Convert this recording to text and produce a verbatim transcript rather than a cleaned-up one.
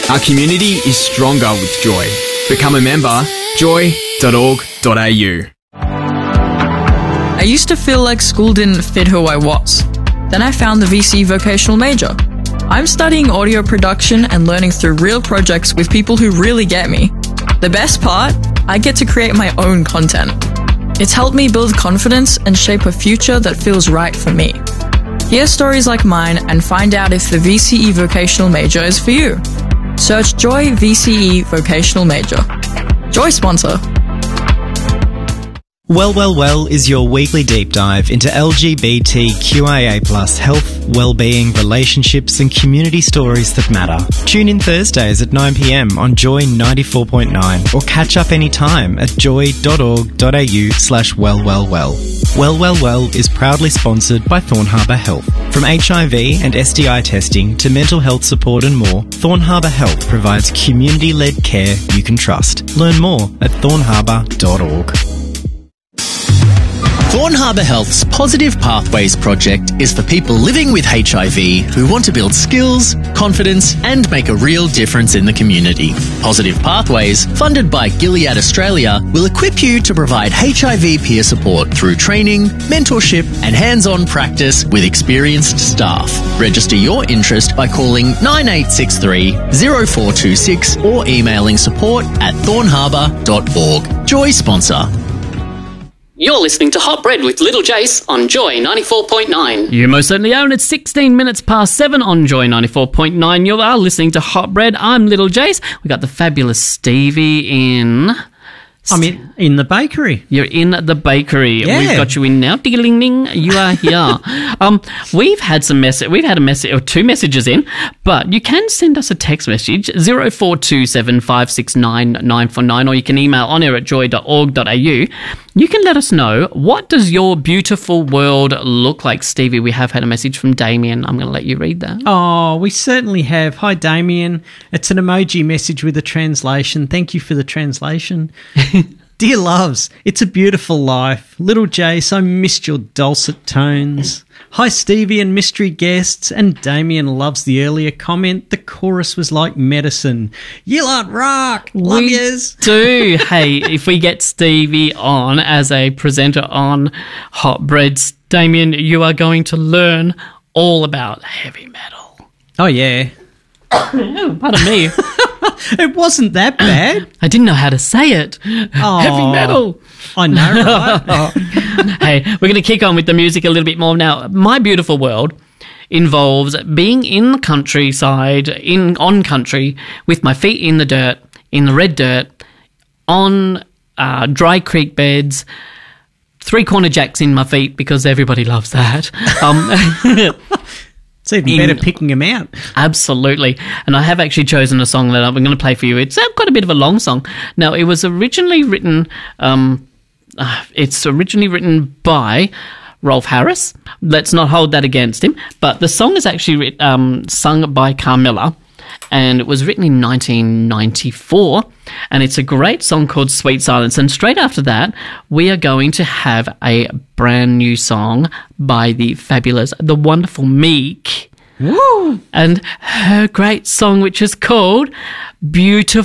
Our community is stronger with Joy. Become a member, joy dot org dot a u. I used to feel like school didn't fit who I was. Then I found the V C E vocational major. I'm studying audio production and learning through real projects with people who really get me. The best part? I get to create my own content. It's helped me build confidence and shape a future that feels right for me. Hear stories like mine and find out if the V C E vocational major is for you. Search Joy V C E vocational major. Joy sponsor. Well, Well, Well is your weekly deep dive into L G B T Q I A plus health, well-being, relationships and community stories that matter. Tune in Thursdays at nine p m on Joy ninety-four point nine or catch up anytime at joy dot org dot a u slash well well well. Well, Well, Well is proudly sponsored by Thorn Harbour Health. From H I V and S D I testing to mental health support and more, Thorn Harbour Health provides community-led care you can trust. Learn more at thorn harbour dot org. Thorn Harbour Health's Positive Pathways project is for people living with H I V who want to build skills, confidence and make a real difference in the community. Positive Pathways, funded by Gilead Australia, will equip you to provide H I V peer support through training, mentorship and hands-on practice with experienced staff. Register your interest by calling nine eight six three, zero four two six or emailing support at thorn harbour dot org. Joy sponsor. You're listening to Hot Bread with Little Jace on Joy ninety-four point nine. You most certainly are, and it's sixteen minutes past seven on Joy ninety-four point nine. You are listening to Hot Bread. I'm Little Jace. We got the fabulous Stevie in... I'm in, in the bakery. You're in the bakery. Yeah. We've got you in now. Ding-a-ling-ding. You are here. um, we've had some message. We've had a message or two messages in, but you can send us a text message zero four two seven five six nine nine four nine, or you can email on air at joy dot org dot a u. You can let us know, what does your beautiful world look like, Stevie? We have had a message from Damien. I'm going to let you read that. Oh, we certainly have. Hi, Damien. It's an emoji message with a translation. Thank you for the translation. Dear loves, it's a beautiful life. Little Jace, I missed your dulcet tones. Hi, Stevie and mystery guests. And Damien loves the earlier comment. The chorus was like medicine. You lot rock. Love we yous. do. Hey, if we get Stevie on as a presenter on Hot Breads, Damien, you are going to learn all about heavy metal. Oh, yeah. Oh, pardon me. It wasn't that bad. I didn't know how to say it. Oh, Heavy metal. I know, right? Hey, we're going to kick on with the music a little bit more now. My Beautiful World involves being in the countryside, in on country, with my feet in the dirt, in the red dirt, on uh, dry creek beds, three-corner jacks in my feet because everybody loves that. Um It's even better picking them out. Absolutely. And I have actually chosen a song that I'm going to play for you. It's uh, quite a bit of a long song. Now, it was originally written, um, uh, it's originally written by Rolf Harris. Let's not hold that against him. But the song is actually writ- um, sung by Carmilla, and it was written in nineteen ninety-four, and it's a great song called Sweet Silence. And straight after that, we are going to have a brand new song by the fabulous, the wonderful Meek. Woo! And her great song, which is called Beautiful